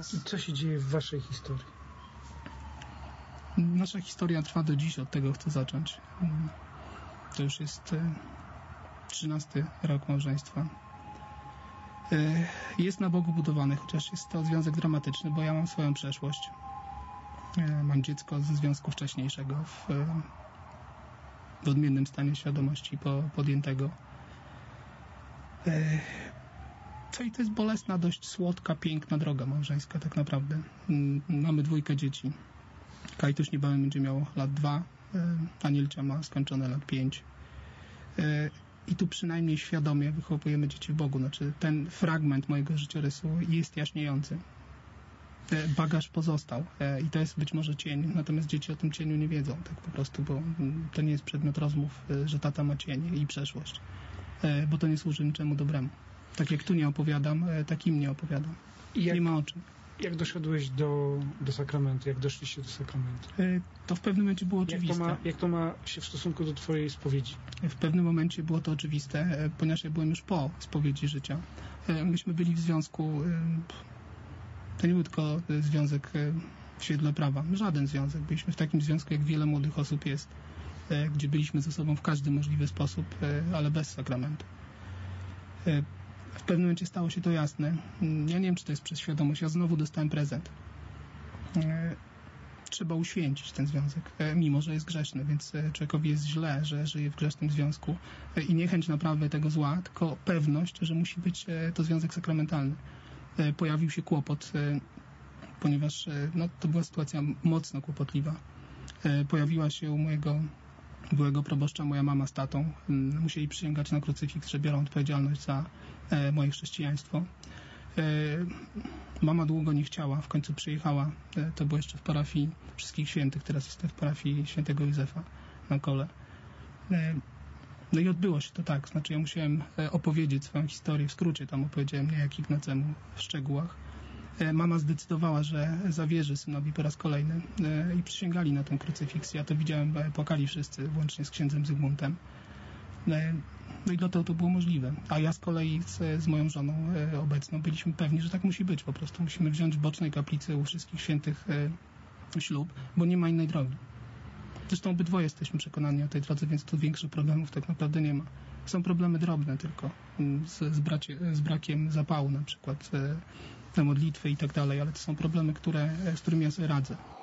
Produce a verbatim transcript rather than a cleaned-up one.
nas. I co się dzieje w waszej historii? Nasza historia trwa do dziś, od tego chcę zacząć. To już jest trzynasty rok małżeństwa. Jest na Bogu budowany, chociaż jest to związek dramatyczny, bo ja mam swoją przeszłość. Mam dziecko ze związku wcześniejszego w, w odmiennym stanie świadomości po, podjętego. Co i to jest bolesna, dość słodka, piękna droga małżeńska tak naprawdę. Mamy dwójkę dzieci. Kajtuś niebawem będzie miał lat dwa, Anielcia ma skończone lat pięć. I tu przynajmniej świadomie wychowujemy dzieci w Bogu. Znaczy ten fragment mojego życiorysu jest jaśniejący. Bagaż pozostał i to jest być może cień, natomiast dzieci o tym cieniu nie wiedzą, tak po prostu, bo to nie jest przedmiot rozmów, że tata ma cień i przeszłość, bo to nie służy niczemu dobremu. Tak jak tu nie opowiadam, tak im nie opowiadam. I jak, nie ma o czym. Jak doszedłeś do, do sakramentu? Jak doszliście do sakramentu? To w pewnym momencie było oczywiste. Jak to, ma, jak to ma się w stosunku do twojej spowiedzi? W pewnym momencie było to oczywiste, ponieważ ja byłem już po spowiedzi życia. Myśmy byli w związku, to nie był tylko związek w świetle prawa, żaden związek. Byliśmy w takim związku, jak wiele młodych osób jest, gdzie byliśmy ze sobą w każdy możliwy sposób, ale bez sakramentu. W pewnym momencie stało się to jasne. Ja nie wiem, czy to jest przez świadomość. Ja znowu dostałem prezent. Trzeba uświęcić ten związek, mimo że jest grzeszny, więc człowiekowi jest źle, że żyje w grzesznym związku i niechęć naprawy tego zła, tylko pewność, że musi być to związek sakramentalny. Pojawił się kłopot, ponieważ no, to była sytuacja mocno kłopotliwa. Pojawiła się u mojego byłego proboszcza moja mama z tatą. Musieli przysięgać na krucyfiks, że biorą odpowiedzialność za e, moje chrześcijaństwo. E, mama długo nie chciała, w końcu przyjechała. E, to było jeszcze w parafii Wszystkich Świętych, teraz jestem w parafii Świętego Józefa na Kole. E, no i odbyło się to tak, znaczy ja musiałem e, opowiedzieć swoją historię, w skrócie tam opowiedziałem, nie jak Ignacemu w szczegółach. Mama zdecydowała, że zawierzy synowi po raz kolejny i przysięgali na ten krucyfiks. Ja to widziałem, płakali wszyscy, włącznie z księdzem Zygmuntem. No i dlatego to było możliwe. A ja z kolei z, z moją żoną obecną byliśmy pewni, że tak musi być. Po prostu musimy wziąć w bocznej kaplicy u Wszystkich Świętych ślub, bo nie ma innej drogi. Zresztą obydwoje jesteśmy przekonani o tej drodze, więc tu większych problemów tak naprawdę nie ma. Są problemy drobne tylko, z, z, bracie, z brakiem zapału na przykład, na modlitwy i tak dalej, ale to są problemy, które, z którymi ja sobie radzę.